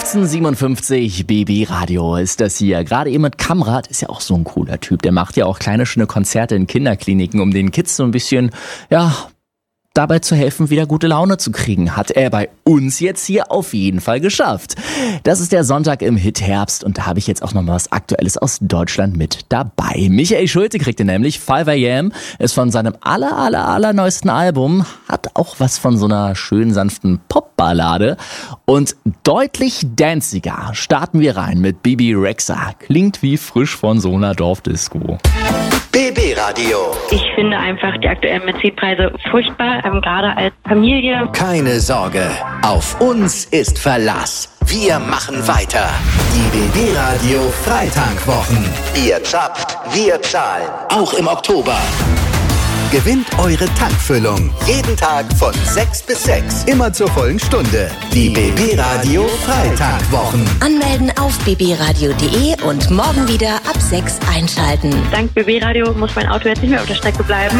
15:57 BB Radio ist das hier. Gerade eben mit Kamrat, ist ja auch so ein cooler Typ. Der macht ja auch kleine, schöne Konzerte in Kinderkliniken, um den Kids so ein bisschen, dabei zu helfen, wieder gute Laune zu kriegen. Hat er bei uns jetzt hier auf jeden Fall geschafft. Das ist der Sonntag im Hit-Herbst und da habe ich jetzt auch noch mal was Aktuelles aus Deutschland mit dabei. Michael Schulte kriegte nämlich 5 AM, ist von seinem allerneuesten Album, hat auch was von so einer schönen, sanften Popballade und deutlich danciger starten wir rein mit Bebe Rexha. Klingt wie frisch von so einer Dorfdisco. BB Radio. Ich finde einfach die aktuellen Benzinpreise furchtbar, gerade als Familie. Keine Sorge, auf uns ist Verlass. Wir machen weiter. Die BB Radio Freitankwochen. Ihr zapft, wir zahlen. Auch im Oktober. Gewinnt eure Tankfüllung. Jeden Tag von 6 bis 6. Immer zur vollen Stunde. Die BB Radio Freitankwochen. Anmelden auf bbradio.de und morgen wieder ab 6 einschalten. Dank BB Radio muss mein Auto jetzt nicht mehr auf der Strecke bleiben.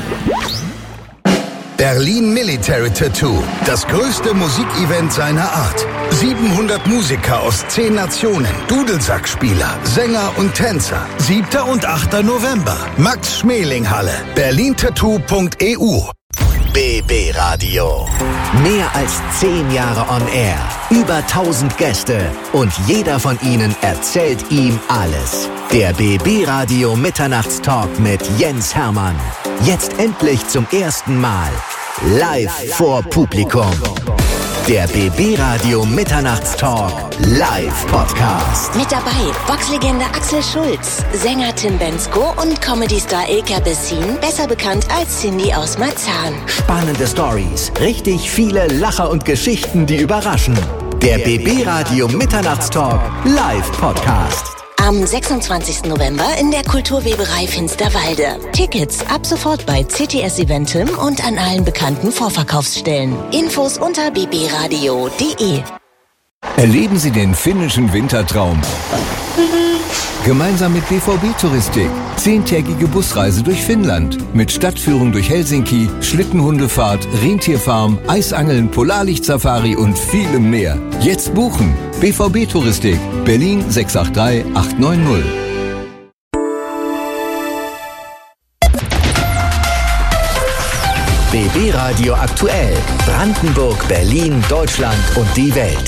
Berlin Military Tattoo. Das größte Musikevent seiner Art. 700 Musiker aus 10 Nationen, Dudelsackspieler, Sänger und Tänzer. 7. und 8. November. Max-Schmeling-Halle. berlintattoo.eu. BB Radio. Mehr als 10 Jahre on air. Über 1000 Gäste. Und jeder von ihnen erzählt ihm alles. Der BB Radio Mitternachtstalk mit Jens Hermann. Jetzt endlich zum ersten Mal. Live vor Publikum. Der BB Radio Mitternachtstalk Live Podcast. Mit dabei Boxlegende Axel Schulz, Sänger Tim Bendzko und Comedy-Star Ilka Bessin, besser bekannt als Cindy aus Marzahn. Spannende Stories, richtig viele Lacher und Geschichten, die überraschen. Der BB Radio Mitternachtstalk Live Podcast. Am 26. November in der Kulturweberei Finsterwalde. Tickets ab sofort bei CTS Eventim und an allen bekannten Vorverkaufsstellen. Infos unter bbradio.de. Erleben Sie den finnischen Wintertraum. Gemeinsam mit BVB Touristik. 10-tägige Busreise durch Finnland. Mit Stadtführung durch Helsinki, Schlittenhundefahrt, Rentierfarm, Eisangeln, Polarlichtsafari und vielem mehr. Jetzt buchen. BVB Touristik. Berlin 683 890. BB Radio aktuell. Brandenburg, Berlin, Deutschland und die Welt.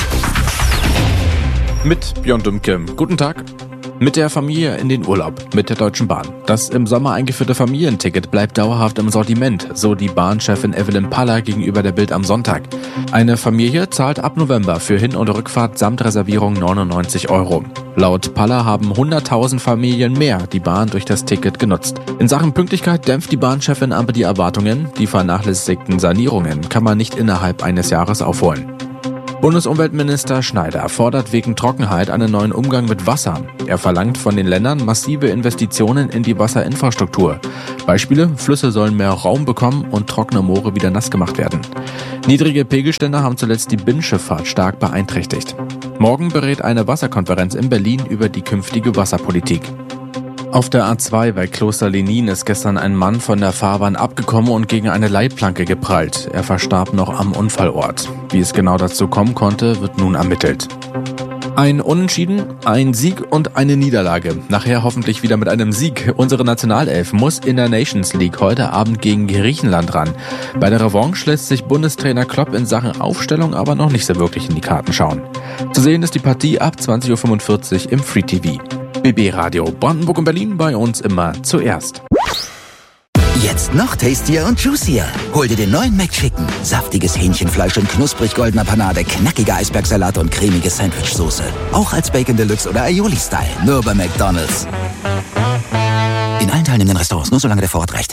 Mit Björn Dümke. Guten Tag. Mit der Familie in den Urlaub mit der Deutschen Bahn. Das im Sommer eingeführte Familienticket bleibt dauerhaft im Sortiment, so die Bahnchefin Evelyn Paller gegenüber der Bild am Sonntag. Eine Familie zahlt ab November für Hin- und Rückfahrt samt Reservierung 99 €. Laut Paller haben 100.000 Familien mehr die Bahn durch das Ticket genutzt. In Sachen Pünktlichkeit dämpft die Bahnchefin aber die Erwartungen. Die vernachlässigten Sanierungen kann man nicht innerhalb eines Jahres aufholen. Bundesumweltminister Schneider fordert wegen Trockenheit einen neuen Umgang mit Wasser. Er verlangt von den Ländern massive Investitionen in die Wasserinfrastruktur. Beispiele: Flüsse sollen mehr Raum bekommen und trockene Moore wieder nass gemacht werden. Niedrige Pegelstände haben zuletzt die Binnenschifffahrt stark beeinträchtigt. Morgen berät eine Wasserkonferenz in Berlin über die künftige Wasserpolitik. Auf der A2 bei Kloster Lenin ist gestern ein Mann von der Fahrbahn abgekommen und gegen eine Leitplanke geprallt. Er verstarb noch am Unfallort. Wie es genau dazu kommen konnte, wird nun ermittelt. Ein Unentschieden, ein Sieg und eine Niederlage. Nachher hoffentlich wieder mit einem Sieg. Unsere Nationalelf muss in der Nations League heute Abend gegen Griechenland ran. Bei der Revanche lässt sich Bundestrainer Klopp in Sachen Aufstellung aber noch nicht so wirklich in die Karten schauen. Zu sehen ist die Partie ab 20:45 Uhr im Free TV. BB Radio Brandenburg und Berlin, bei uns immer zuerst. Jetzt noch tastier und juicier. Hol dir den neuen McChicken. Saftiges Hähnchenfleisch in knusprig goldener Panade, knackige Eisbergsalat und cremige Sandwichsoße. Auch als Bacon Deluxe oder Aioli-Style. Nur bei McDonald's. In allen teilnehmenden Restaurants, nur solange der Vorrat reicht.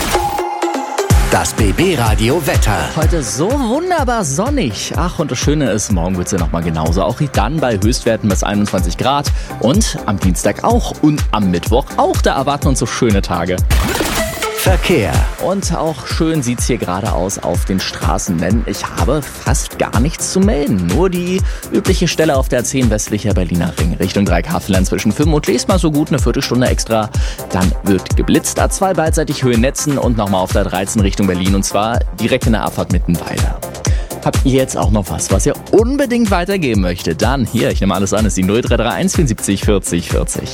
Das BB Radio Wetter. Heute so wunderbar sonnig. Ach, und das Schöne ist, morgen wird es ja nochmal genauso. Auch dann bei Höchstwerten bis 21 Grad. Und am Dienstag auch. Und am Mittwoch auch. Da erwarten uns so schöne Tage. Verkehr. Und auch schön sieht's hier gerade aus auf den Straßen, denn ich habe fast gar nichts zu melden. Nur die übliche Stelle auf der 10 westlicher Berliner Ring Richtung Dreikaffeln zwischen Film und Lest mal so gut eine Viertelstunde extra. Dann wird geblitzt. A2 beidseitig Höhe Netzen und nochmal auf der 13 Richtung Berlin und zwar direkt in der Abfahrt Mittenweiler. Habt ihr jetzt auch noch was ihr unbedingt weitergeben möchtet? Dann hier, ich nehme alles an, ist die 0331 74 40 40.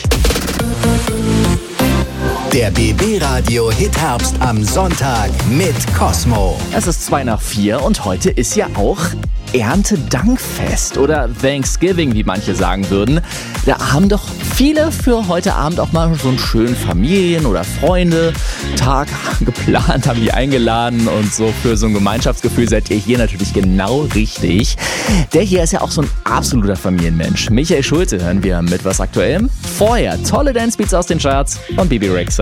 Der BB Radio Hitherbst am Sonntag mit Cosmo. Es ist 3:02 und heute ist ja auch Erntedankfest oder Thanksgiving, wie manche sagen würden. Da haben doch viele für heute Abend auch mal so einen schönen Familien- oder Freunde-Tag geplant, haben die eingeladen und so für so ein Gemeinschaftsgefühl seid ihr hier natürlich genau richtig. Der hier ist ja auch so ein absoluter Familienmensch. Michael Schulte hören wir mit was Aktuellem. Vorher tolle Dancebeats aus den Charts von Bibi Rexha.